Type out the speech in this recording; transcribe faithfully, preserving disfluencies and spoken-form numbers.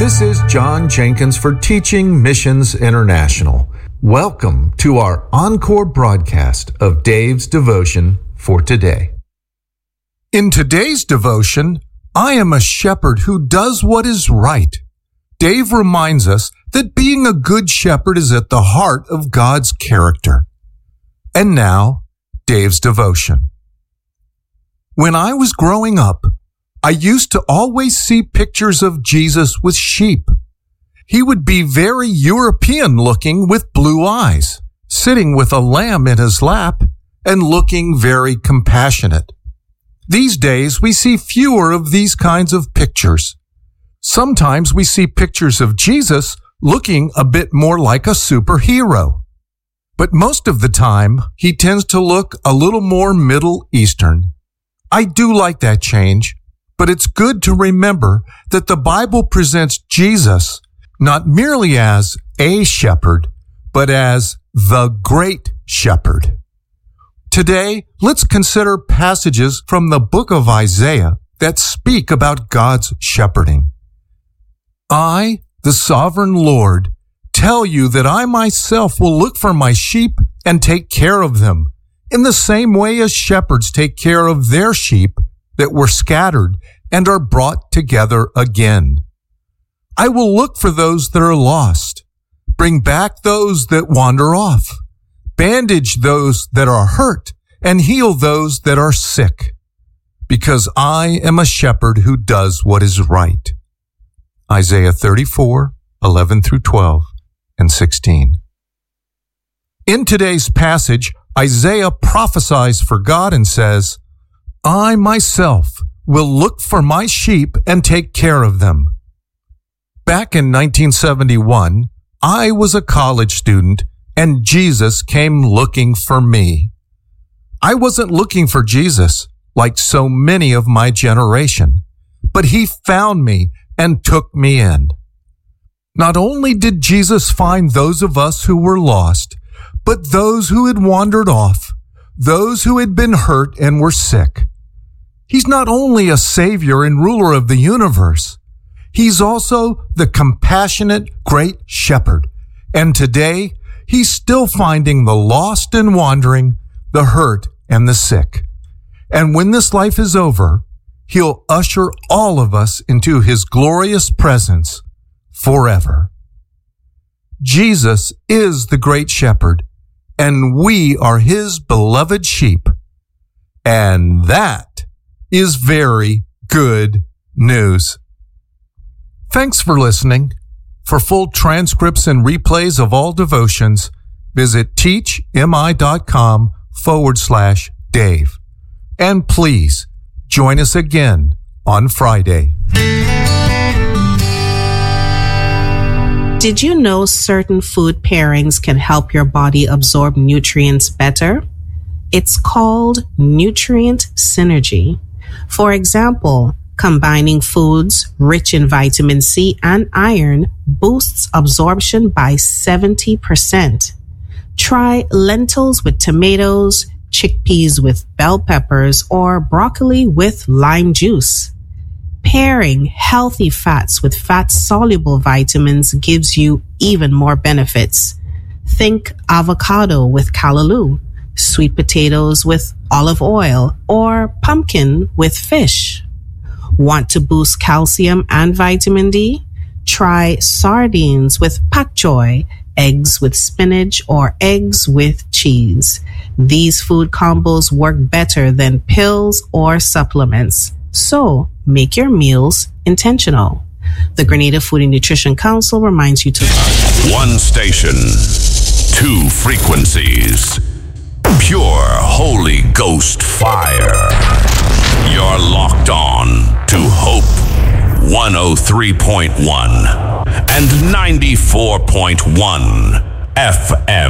This is John Jenkins for Teaching Missions International. Welcome to our encore broadcast of Dave's Devotion for today. In today's devotion, I am a shepherd who does what is right. Dave reminds us that being a good shepherd is at the heart of God's character. And now, Dave's devotion. When I was growing up, I used to always see pictures of Jesus with sheep. He would be very European looking with blue eyes, sitting with a lamb in his lap and looking very compassionate. These days, we see fewer of these kinds of pictures. Sometimes we see pictures of Jesus looking a bit more like a superhero. But most of the time, he tends to look a little more Middle Eastern. I do like that change, but it's good to remember that the Bible presents Jesus not merely as a shepherd, but as the great shepherd. Today, let's consider passages from the book of Isaiah that speak about God's shepherding. I, the sovereign Lord, tell you that I myself will look for my sheep and take care of them, in the same way as shepherds take care of their sheep that were scattered and are brought together again. I will look for those that are lost, bring back those that wander off, bandage those that are hurt, and heal those that are sick, because I am a shepherd who does what is right. Isaiah thirty-four, eleven through twelve and sixteen. In today's passage, Isaiah prophesies for God and says, I myself will look for my sheep and take care of them. Back in nineteen seventy-one, I was a college student and Jesus came looking for me. I wasn't looking for Jesus like so many of my generation, but he found me and took me in. Not only did Jesus find those of us who were lost, but those who had wandered off, those who had been hurt and were sick. He's not only a savior and ruler of the universe, he's also the compassionate great shepherd. And today, he's still finding the lost and wandering, the hurt and the sick. And when this life is over, he'll usher all of us into his glorious presence forever. Jesus is the great shepherd, and we are his beloved sheep. And that is very good news. Thanks for listening. For full transcripts and replays of all devotions, visit teachmi.com forward slash Dave. And please join us again on Friday. Did you know certain food pairings can help your body absorb nutrients better? It's called nutrient synergy. For example, combining foods rich in vitamin C and iron boosts absorption by seventy percent. Try lentils with tomatoes, chickpeas with bell peppers, or broccoli with lime juice. Pairing healthy fats with fat-soluble vitamins gives you even more benefits. Think avocado with callaloo, sweet potatoes with olive oil, or pumpkin with fish. Want to boost calcium and vitamin D? Try sardines with pak choy, eggs with spinach, or eggs with cheese. These food combos work better than pills or supplements. So, make your meals intentional. The Grenada Food and Nutrition Council reminds you to love. One station, two frequencies. Pure Holy Ghost fire. You're locked on to Hope one oh three point one and ninety-four point one F M.